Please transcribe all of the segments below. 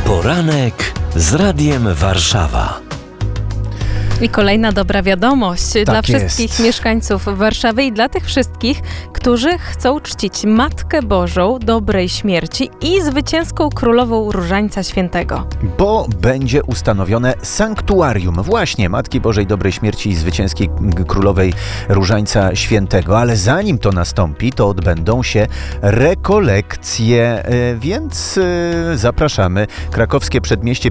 Poranek z Radiem Warszawa. I kolejna dobra wiadomość dla wszystkich mieszkańców Warszawy i dla tych wszystkich, którzy chcą czcić Matkę Bożą dobrej śmierci i zwycięską królową Różańca Świętego. Bo będzie ustanowione sanktuarium właśnie Matki Bożej dobrej śmierci i zwycięskiej królowej Różańca Świętego. Ale zanim to nastąpi, to odbędą się rekolekcje, więc zapraszamy. Krakowskie Przedmieście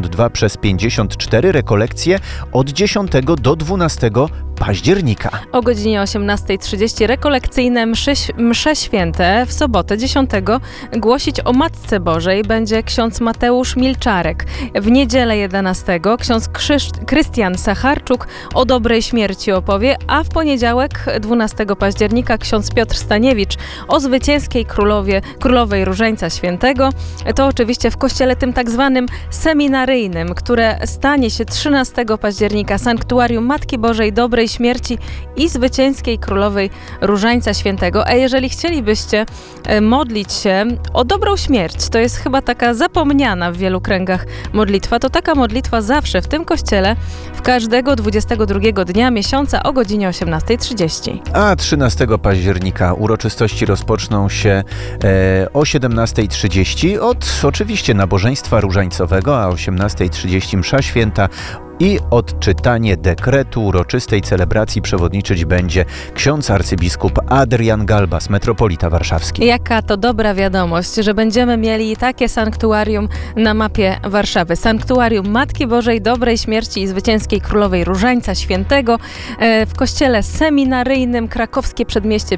52/54, rekolekcje od 10 do 12 października. O godzinie 18:30 rekolekcyjne msze święte. W sobotę 10 głosić o Matce Bożej będzie ksiądz Mateusz Milczarek. W niedzielę 11 ksiądz Krystian Sacharczuk o dobrej śmierci opowie, a w poniedziałek 12 października ksiądz Piotr Staniewicz o zwycięskiej królowej Różańca Świętego. To oczywiście w kościele tym tak zwanym seminaryjnym, które stanie się 13 października sanktuarium Matki Bożej dobrej śmierci i zwycięskiej królowej Różańca Świętego. A jeżeli chcielibyście modlić się o dobrą śmierć, to jest chyba taka zapomniana w wielu kręgach modlitwa, to taka modlitwa zawsze w tym kościele w każdego 22 dnia miesiąca o godzinie 18:30. A 13 października uroczystości rozpoczną się o 17:30 od oczywiście nabożeństwa różańcowego, a o 18:30 msza święta i odczytanie dekretu uroczystej celebracji przewodniczyć będzie ksiądz arcybiskup Adrian Galbas, metropolita warszawski. Jaka to dobra wiadomość, że będziemy mieli takie sanktuarium na mapie Warszawy. Sanktuarium Matki Bożej dobrej śmierci i zwycięskiej królowej Różańca Świętego w kościele seminaryjnym Krakowskie Przedmieście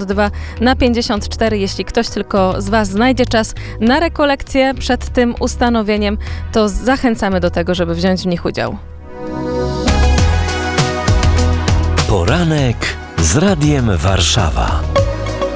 52/54. Jeśli ktoś tylko z Was znajdzie czas na rekolekcję przed tym ustanowieniem, to zachęcamy do tego, żeby wziąć w nich udział. Poranek z Radiem Warszawa.